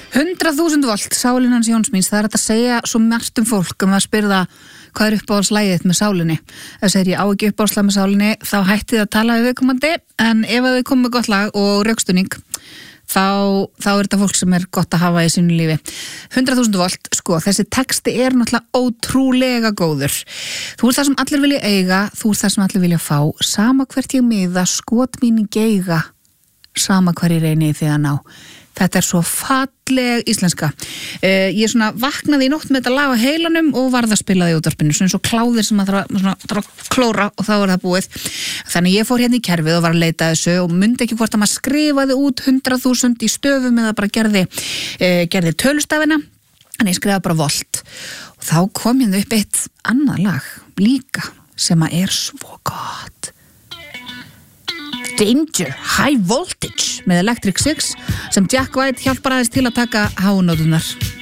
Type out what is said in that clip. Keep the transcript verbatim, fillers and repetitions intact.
Hundrað þúsund volt, sálin hans Jóns míns. Það er hægt að segja svo margt um fólk um að spyrða hvað er uppáhaldslægið með sálinni. Ef segir ég á ekki uppáhaldslag með sálinni, þá hætti þið að tala við viðkomandi, en ef þið komið með gott lag og rökstuðning, þá, þá er þetta fólk sem er gott að hafa í sínu lífi. Hundrað þúsund volt, sko, þessi texti er náttúrulega ótrúlega góður. Þú ert það sem allir vilja eiga, þú ert það sem allir vilja fá, sama hvert ég miða, skot mín í geiga, sama hver ég reyni því að ná. Þetta er svo falleg íslenska. Uh, ég svona vaknaði í nótt með þetta lag á heilanum og varð að spila það í útvarpinu, svona eins og kláðir sem að þarf að klóra og þá er það búið. Þannig ég fór hérna í kerfið og var að leita þessu og mundi ekki hvort að maður skrifaði út hundrað þúsund í stöfum eða bara gerði, uh, gerði tölustafina, en ég skrifaði bara volt. Og þá kom hérna upp eitt annað lag líka sem að er svo gott. Danger, High Voltage með Electric Six sem Jack White hjálpar aðeins til að taka háunótunar.